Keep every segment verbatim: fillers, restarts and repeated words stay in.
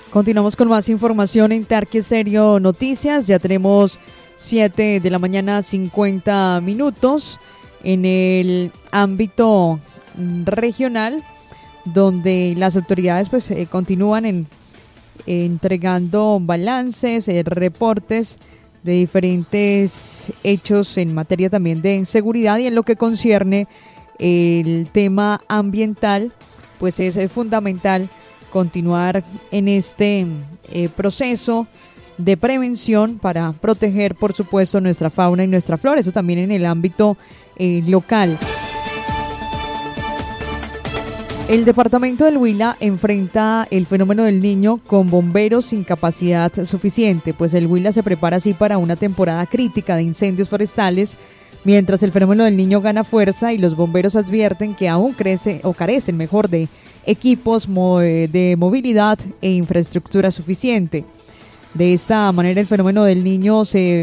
Continuamos con más información en Tarque Serio Noticias. Ya tenemos siete de la mañana, cincuenta minutos en el ámbito regional, donde las autoridades pues eh, continúan en, eh, entregando balances, eh, reportes de diferentes hechos en materia también de seguridad, y en lo que concierne el tema ambiental, pues es eh, fundamental continuar en este eh, proceso de prevención para proteger, por supuesto, nuestra fauna y nuestra flora. Eso también en el ámbito eh, local. El departamento del Huila enfrenta el fenómeno del Niño con bomberos sin capacidad suficiente, pues el Huila se prepara así para una temporada crítica de incendios forestales, mientras el fenómeno del Niño gana fuerza y los bomberos advierten que aún crece o carecen, mejor, de equipos de movilidad e infraestructura suficiente. De esta manera, el fenómeno del Niño se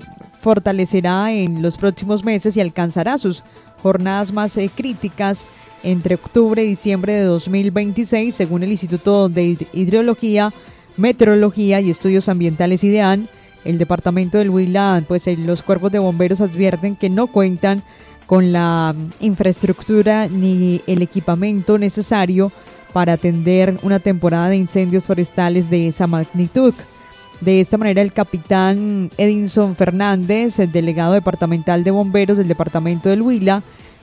fortalecerá en los próximos meses y alcanzará sus jornadas más eh, críticas entre octubre y diciembre de dos mil veintiséis, según el Instituto de Hidrología, Meteorología y Estudios Ambientales IDEAN. El departamento del Huila, pues eh, los cuerpos de bomberos advierten que no cuentan con la infraestructura ni el equipamiento necesario para atender una temporada de incendios forestales de esa magnitud. De esta manera, el capitán Edinson Fernández, el delegado departamental de bomberos del departamento del Huila,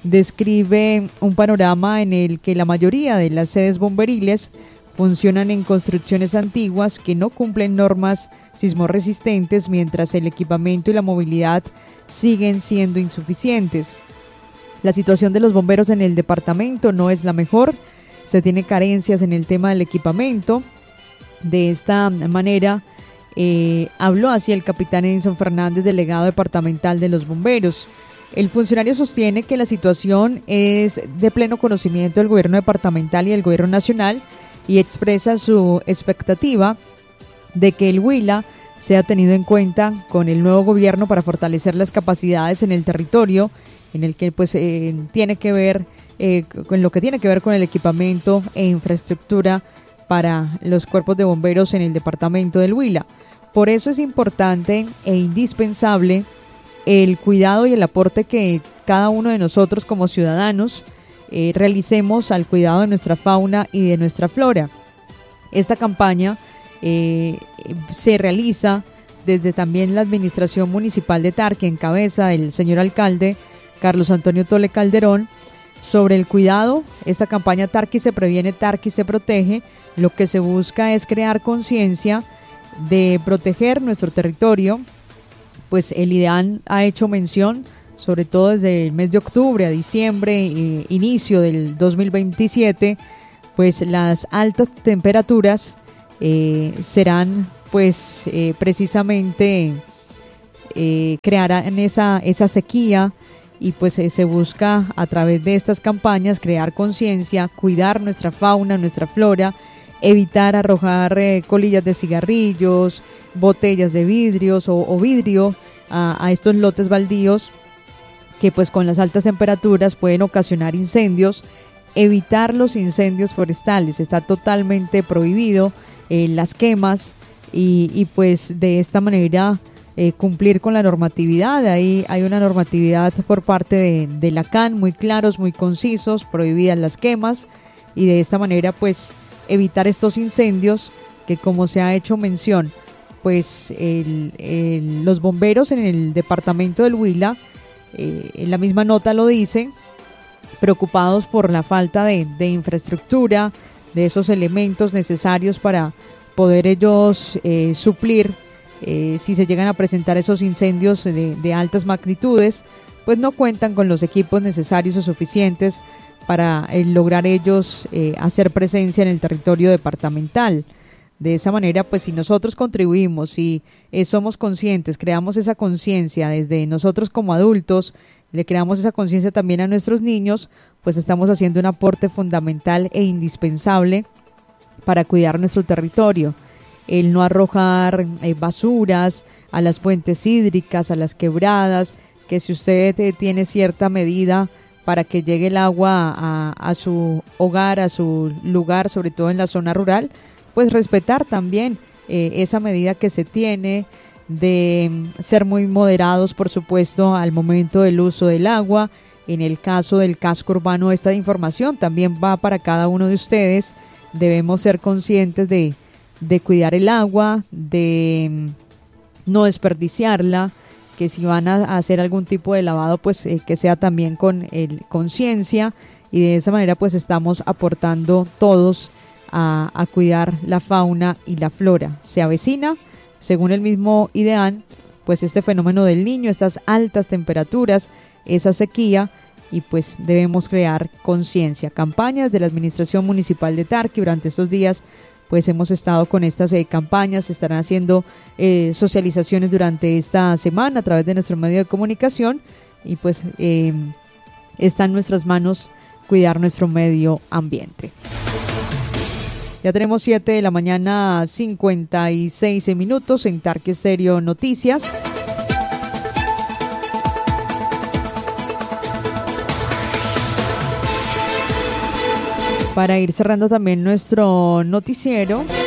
describe un panorama en el que la mayoría de las sedes bomberiles funcionan en construcciones antiguas que no cumplen normas sismorresistentes, mientras el equipamiento y la movilidad siguen siendo insuficientes. La situación de los bomberos en el departamento no es la mejor, se tiene carencias en el tema del equipamiento. De esta manera, eh, habló así el capitán Edinson Fernández, delegado departamental de los bomberos. El funcionario sostiene que la situación es de pleno conocimiento del gobierno departamental y del gobierno nacional, y expresa su expectativa de que el Huila sea tenido en cuenta con el nuevo gobierno para fortalecer las capacidades en el territorio, en el que pues eh, tiene que ver eh, con lo que tiene que ver con el equipamiento e infraestructura para los cuerpos de bomberos en el departamento del Huila. Por eso es importante e indispensable el cuidado y el aporte que cada uno de nosotros como ciudadanos eh, realicemos al cuidado de nuestra fauna y de nuestra flora. Esta campaña eh, se realiza desde también la Administración Municipal de Tarque, en cabeza del señor alcalde Carlos Antonio Tole Calderón, sobre el cuidado. Esta campaña Tarque se previene, Tarque se protege. Lo que se busca es crear conciencia de proteger nuestro territorio. Pues el IDEAN ha hecho mención, sobre todo desde el mes de octubre a diciembre, eh, inicio del dos mil veintisiete, pues las altas temperaturas eh, serán pues eh, precisamente eh, crearán esa, esa sequía, y pues eh, se busca a través de estas campañas crear conciencia, cuidar nuestra fauna, nuestra flora, evitar arrojar eh, colillas de cigarrillos, botellas de vidrios o, o vidrio a, a estos lotes baldíos que pues con las altas temperaturas pueden ocasionar incendios. Evitar los incendios forestales, está totalmente prohibido eh, las quemas, y, y pues de esta manera eh, cumplir con la normatividad. Ahí hay una normatividad por parte de, de la C A N, muy claros, muy concisos, prohibidas las quemas, y de esta manera pues evitar estos incendios que, como se ha hecho mención, pues el, el, los bomberos en el departamento del Huila, eh, en la misma nota lo dice, preocupados por la falta de, de infraestructura, de esos elementos necesarios para poder ellos eh, suplir eh, si se llegan a presentar esos incendios de, de altas magnitudes, pues no cuentan con los equipos necesarios o suficientes para eh, lograr ellos eh, hacer presencia en el territorio departamental. De esa manera, pues si nosotros contribuimos, si eh, somos conscientes, creamos esa conciencia desde nosotros como adultos, le creamos esa conciencia también a nuestros niños, pues estamos haciendo un aporte fundamental e indispensable para cuidar nuestro territorio. El no arrojar eh, basuras a las fuentes hídricas, a las quebradas, que si usted eh, tiene cierta medida para que llegue el agua a, a su hogar, a su lugar, sobre todo en la zona rural, pues respetar también eh, esa medida que se tiene de ser muy moderados, por supuesto, al momento del uso del agua. En el caso del casco urbano, esta información también va para cada uno de ustedes. Debemos ser conscientes de, de cuidar el agua, de no desperdiciarla, que si van a hacer algún tipo de lavado, pues eh, que sea también con el, conciencia, y de esa manera pues estamos aportando todos a, a cuidar la fauna y la flora. Se avecina, según el mismo IDEAN, pues este fenómeno del Niño, estas altas temperaturas, esa sequía, y pues debemos crear conciencia. Campañas de la Administración Municipal de Tarqui durante estos días, pues hemos estado con estas eh, campañas, se estarán haciendo eh, socializaciones durante esta semana a través de nuestro medio de comunicación, y pues eh, está en nuestras manos cuidar nuestro medio ambiente. Ya tenemos siete de la mañana, cincuenta y seis minutos en Tarqui Estéreo Noticias. Para ir cerrando también nuestro noticiero,